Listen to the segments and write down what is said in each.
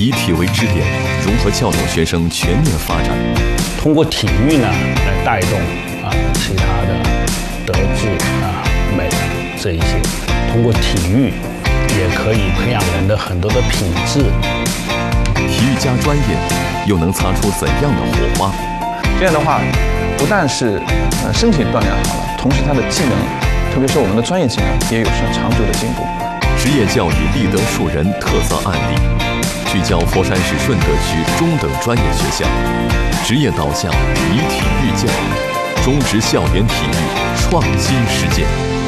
以体为支点，如何教导学生全面发展？ 通过体育呢来带动其他的德智美这一些，通过体育也可以培养人的很多的品质。 体育加专业又能擦出怎样的火花？ 这样的话，不但是身体锻炼好了，同时他的技能，特别是我们的专业技能，也有长足的进步。 职业教育立德树人特色案例，聚焦佛山市顺德区中等专业学校，职业导向，以体育教育，中职校园体育创新实践。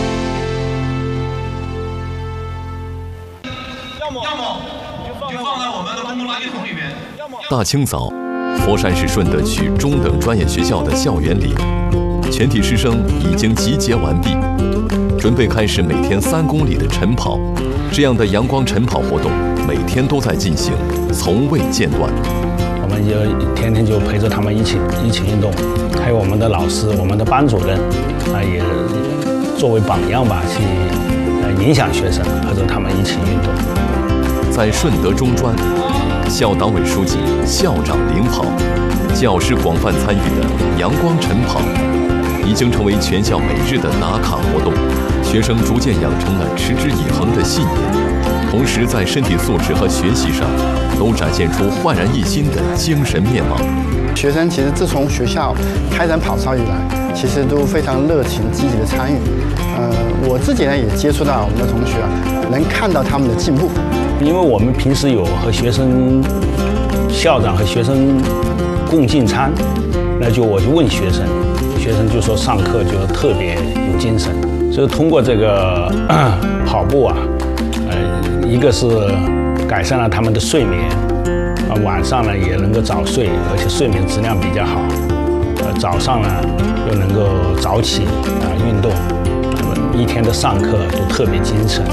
要么就放在我们的公共垃圾桶里面。 大清早，佛山市顺德区中等专业学校的校园里，全体师生已经集结完毕，准备开始每天3公里的晨跑。这样的阳光晨跑活动每天都在进行，从未间断。 我们就天天就陪着他们一起运动，还有我们的老师、我们的班主任也作为榜样吧，去影响学生，陪着他们一起运动。 在顺德中专，校党委书记、校长领跑，教师广泛参与的阳光晨跑，已经成为全校每日的打卡活动。学生逐渐养成了持之以恒的信念，同时在身体素质和学习上都展现出焕然一新的精神面貌。 学生其实自从学校开展跑操以来，其实都非常热情积极的参与。我自己呢也接触到我们的同学能看到他们的进步。 因为我们平时有和学生、校长和学生共进餐，我就问学生，学生就说上课就特别有精神。所以通过这个跑步一个是改善了他们的睡眠，晚上呢也能够早睡，而且睡眠质量比较好。早上呢又能够早起运动，一天的上课都特别精神。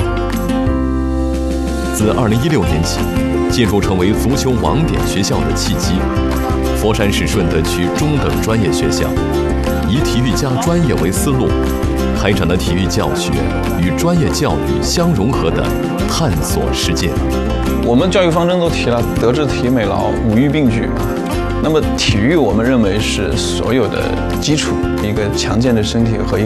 自2016年起，进入成为足球网点学校的契机，佛山市顺德区中等专业学校以体育加专业为思路，开展了体育教学与专业教育相融合的探索实践。 我们教育方针都提了德智体美劳5育并举嘛，那么体育我们认为是所有的基础，一个强健的身体和